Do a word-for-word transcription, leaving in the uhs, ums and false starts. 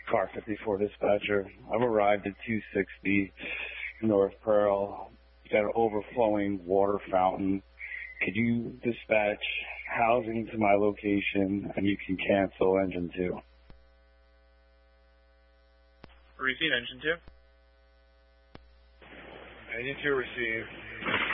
Car fifty-four dispatcher. I've arrived at two sixty North Pearl. Got an overflowing water fountain. Could you dispatch housing to my location, and you can cancel engine two? Receive engine two. Engine two received.